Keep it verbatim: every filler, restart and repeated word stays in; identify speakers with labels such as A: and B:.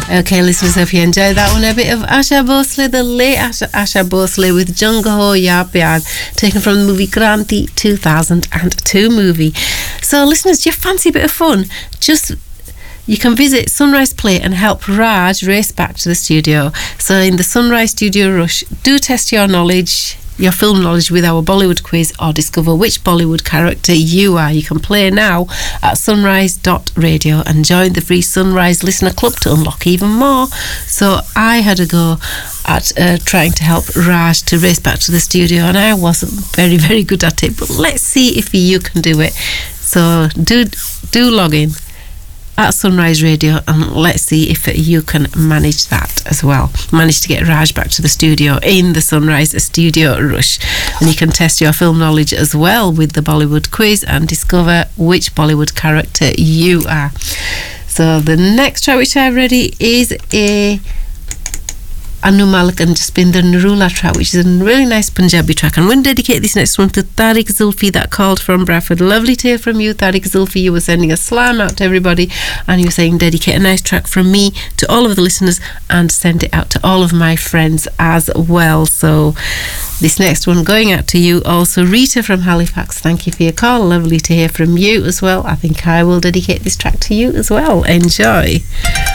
A: Okay, listeners, if you enjoyed that one, a bit of Asha Bhosle, the late Asha, Asha Bhosle with Jung Ho Ya Pyar, taken from the movie Kranti two thousand two movie. So, listeners, do you fancy a bit of fun? Just you can visit Sunrise Play and help Raj race back to the studio. So, in the Sunrise Studio Rush, do test your knowledge, your film knowledge with our Bollywood quiz, or discover which Bollywood character you are. You can play now at sunrise dot radio and join the free Sunrise Listener Club to unlock even more. So I had a go at uh, trying to help Raj to race back to the studio, and I wasn't very very good at it, but let's see if you can do it. So do do log in at Sunrise Radio and let's see if you can manage that as well. Manage to get Raj back to the studio in the Sunrise Studio Rush. And you can test your film knowledge as well with the Bollywood quiz and discover which Bollywood character you are. So the next track which I've ready is a Anu Malik and Jaspinder Narula track, which is a really nice Punjabi track. I'm going to dedicate this next one to Tariq Zulfi, that called from Bradford. Lovely to hear from you, Tariq Zulfi. You were sending a slam out to everybody and you were saying dedicate a nice track from me to all of the listeners and send it out to all of my friends as well. So this next one going out to you also. Rita from Halifax, thank you for your call. Lovely to hear from you as well. I think I will dedicate this track to you as well. Enjoy.